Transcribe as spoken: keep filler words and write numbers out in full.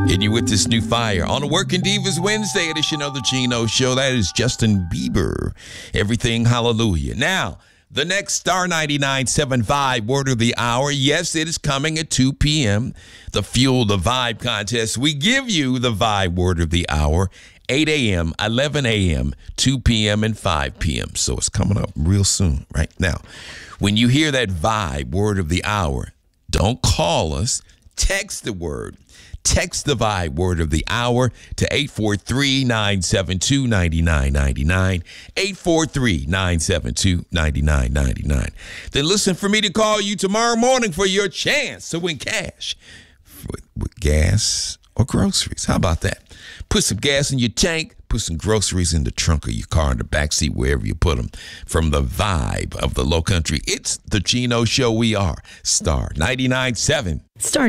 Hitting you with this new fire on a Working Divas Wednesday edition of the Gino Show. That is Justin Bieber. Everything hallelujah. Now, the next Star ninety-nine point seven Vibe Word of the Hour. Yes, it is coming at two p.m. The Fuel the Vibe contest. We give you the Vibe Word of the Hour. eight a.m., eleven a.m., two p.m., and five p.m. So it's coming up real soon, right? Now, when you hear that Vibe Word of the Hour, don't call us. Text the word. Text the Vibe Word of the Hour to eight four three, nine seven two, nine nine nine nine, eight four three, nine seven two, nine nine nine nine. Then listen for me to call you tomorrow morning for your chance to win cash with, with gas or groceries. How about that? Put some gas in your tank, put some groceries in the trunk of your car, in the backseat, wherever you put them. From the vibe of the low country, it's the Gino Show. We are Star ninety-nine point seven. Star